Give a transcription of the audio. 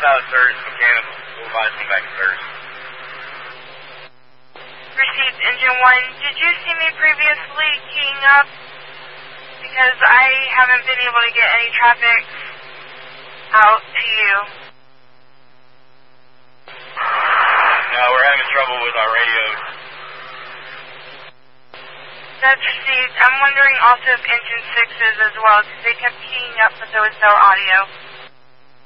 out of third, mechanical. We'll buy some back third. Received engine 1. Did you see me previously keying up? Because I haven't been able to get any traffic out to you. No, we're having trouble with our radios. That's received. I'm wondering also if engine 6 is as well, because they kept keying up, but there was no audio.